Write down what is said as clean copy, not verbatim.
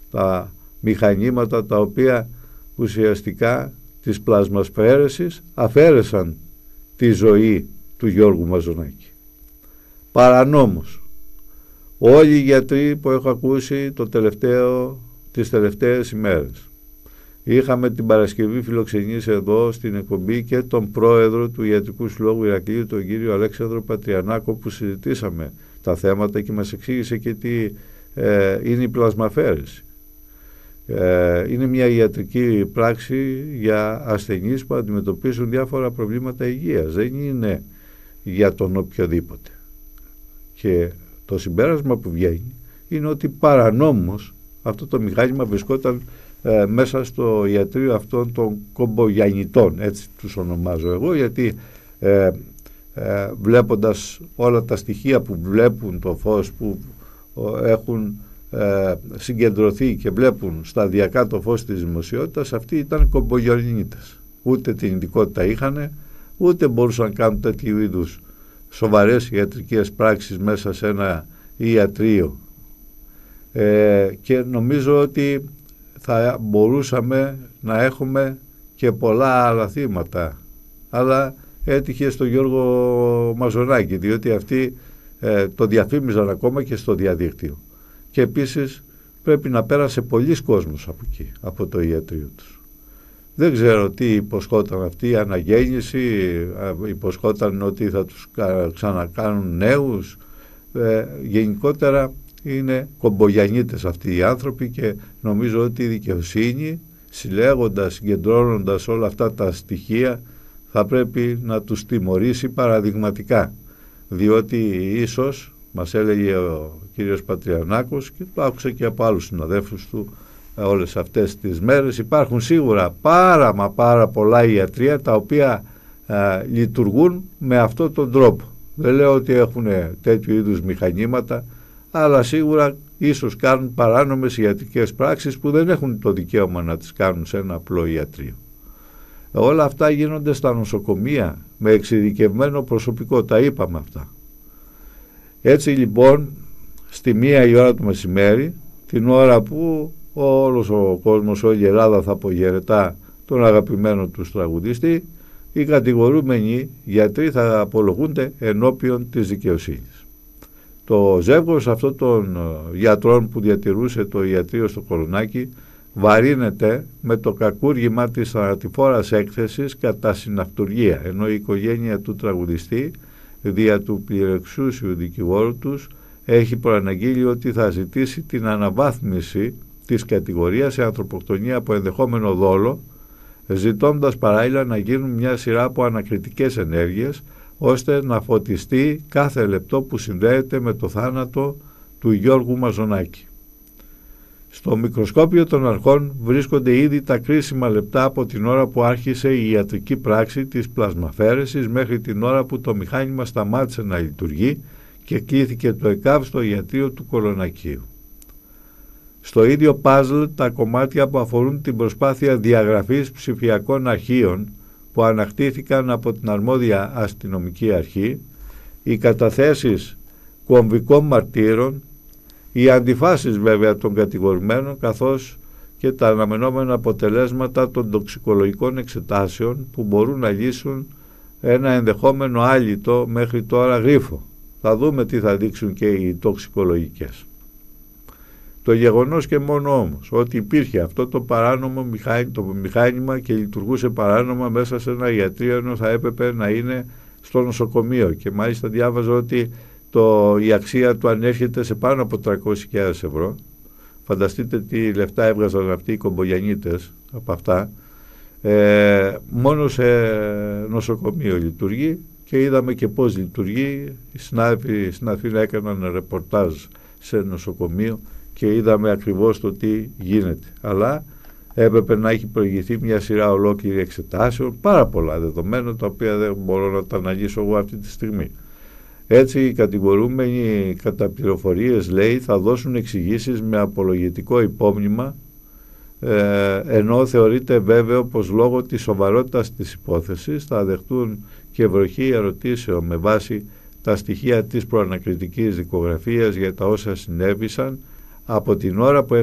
τα μηχανήματα τα οποία ουσιαστικά της πλασμασφαίρεσης αφαίρεσαν τη ζωή του Γιώργου Μαζονάκη. Παρανόμως, όλοι οι γιατροί που έχω ακούσει τις τελευταίες ημέρες, είχαμε την Παρασκευή φιλοξενήσει εδώ στην εκπομπή και τον πρόεδρο του Ιατρικού Συλλόγου Ηρακλείου, τον κύριο Αλέξανδρο Πατριανάκο, που συζητήσαμε τα θέματα και μας εξήγησε και τι είναι η πλασμαφαίρεση. Είναι μια ιατρική πράξη για ασθενείς που αντιμετωπίζουν διάφορα προβλήματα υγείας. Δεν είναι για τον οποιοδήποτε. Και το συμπέρασμα που βγαίνει είναι ότι παρανόμως αυτό το μηχάνημα βρισκόταν μέσα στο ιατρείο αυτών των κομπογιαννητών, έτσι τους ονομάζω εγώ, γιατί βλέποντας όλα τα στοιχεία που βλέπουν το φως, που έχουν συγκεντρωθεί και βλέπουν σταδιακά το φως της δημοσιότητας, αυτοί ήταν κομπογιαννίτες. Ούτε την ειδικότητα είχαν, ούτε μπορούσαν να κάνουν τέτοιου είδους σοβαρές ιατρικές πράξεις μέσα σε ένα ιατρείο. Και νομίζω ότι θα μπορούσαμε να έχουμε και πολλά άλλα θύματα, αλλά έτυχε στο Γιώργο Μαζονάκη, διότι αυτοί το διαφήμιζαν ακόμα και στο διαδίκτυο. Και επίσης πρέπει να πέρασε πολλής κόσμος από εκεί, από το ιατρείο τους. Δεν ξέρω τι υποσχόταν αυτή η αναγέννηση, υποσχόταν ότι θα τους ξανακάνουν νέους. Γενικότερα είναι κομπογιαννίτες αυτοί οι άνθρωποι και νομίζω ότι η δικαιοσύνη, συλλέγοντας, συγκεντρώνοντας όλα αυτά τα στοιχεία, θα πρέπει να τους τιμωρήσει παραδειγματικά, διότι ίσως, μας έλεγε ο κύριος Πατριανάκος και το άκουσα και από άλλους συναδέλφους του όλες αυτές τις μέρες, υπάρχουν σίγουρα πάρα πολλά ιατρεία τα οποία λειτουργούν με αυτόν τον τρόπο. Δεν λέω ότι έχουν τέτοιου είδους μηχανήματα, αλλά σίγουρα ίσως κάνουν παράνομες ιατρικές πράξεις που δεν έχουν το δικαίωμα να τις κάνουν σε ένα απλό ιατρείο. Όλα αυτά γίνονται στα νοσοκομεία με εξειδικευμένο προσωπικό, τα είπαμε αυτά. Έτσι λοιπόν, στη 1 η ώρα του μεσημέρι, την ώρα που όλος ο κόσμος, όλη η Ελλάδα θα απογερετά τον αγαπημένο του τραγουδιστή, οι κατηγορούμενοι γιατροί θα απολογούνται ενώπιον της δικαιοσύνης. Το ζεύγος αυτών των γιατρών που διατηρούσε το ιατρείο στο Κολονάκι βαρύνεται με το κακούργημα της θανατηφόρας έκθεσης κατά συναυτουργία, ενώ η οικογένεια του τραγουδιστή δια του πληρεξούσιου δικηγόρου τους έχει προαναγγείλει ότι θα ζητήσει την αναβάθμιση της κατηγορίας σε ανθρωποκτονία από ενδεχόμενο δόλο, ζητώντας παράλληλα να γίνουν μια σειρά από ανακριτικές ενέργειες ώστε να φωτιστεί κάθε λεπτό που συνδέεται με το θάνατο του Γιώργου Μαζονάκη. Στο μικροσκόπιο των αρχών βρίσκονται ήδη τα κρίσιμα λεπτά από την ώρα που άρχισε η ιατρική πράξη της πλασμαφαίρεσης μέχρι την ώρα που το μηχάνημα σταμάτησε να λειτουργεί και κλείθηκε το ΕΚΑΒ στο ιατρείο του Κολονακίου. Στο ίδιο παζλ τα κομμάτια που αφορούν την προσπάθεια διαγραφής ψηφιακών αρχείων που ανακτήθηκαν από την αρμόδια αστυνομική αρχή, οι καταθέσεις κομβικών μαρτύρων, οι αντιφάσεις βέβαια των κατηγορουμένων, καθώς και τα αναμενόμενα αποτελέσματα των τοξικολογικών εξετάσεων που μπορούν να λύσουν ένα ενδεχόμενο άλυτο μέχρι τώρα γρίφο. Θα δούμε τι θα δείξουν και οι τοξικολογικές. Το γεγονός και μόνο όμως ότι υπήρχε αυτό το παράνομο μηχάνημα και λειτουργούσε παράνομα μέσα σε ένα ιατρείο, ενώ θα έπρεπε να είναι στο νοσοκομείο, και μάλιστα διάβαζα ότι η αξία του ανέρχεται σε πάνω από 300.000 ευρώ. Φανταστείτε τι λεφτά έβγαζαν αυτοί οι κομπογιαννίτες από αυτά. Μόνο σε νοσοκομείο λειτουργεί και είδαμε και πώς λειτουργεί. Οι συνάδελφοι στην Αθήνα έκαναν ρεπορτάζ σε νοσοκομείο και είδαμε ακριβώς το τι γίνεται. Αλλά έπρεπε να έχει προηγηθεί μια σειρά ολόκληρη εξετάσεων, πάρα πολλά δεδομένα τα οποία δεν μπορώ να τα αναλύσω εγώ αυτή τη στιγμή. Έτσι οι κατηγορούμενοι κατά πληροφορίες, λέει, θα δώσουν εξηγήσεις με απολογητικό υπόμνημα, ενώ θεωρείται βέβαιο πως λόγω της σοβαρότητας της υπόθεσης θα δεχτούν και βροχή ερωτήσεων με βάση τα στοιχεία της προανακριτικής δικογραφίας για τα όσα συνέβησαν από την ώρα που